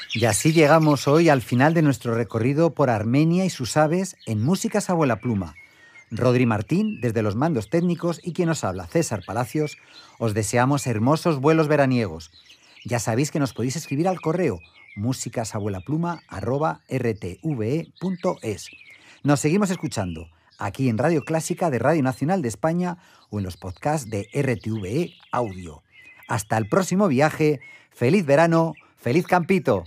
Y así llegamos hoy al final de nuestro recorrido por Armenia y sus aves en Músicas Abuela Pluma. Rodri Martín, desde los mandos técnicos, y quien os habla, César Palacios, os deseamos hermosos vuelos veraniegos. Ya sabéis que nos podéis escribir al correo musicasabuelapluma@rtve.es. Nos seguimos escuchando aquí en Radio Clásica de Radio Nacional de España o en los podcasts de RTVE Audio. Hasta el próximo viaje, feliz verano, feliz campito.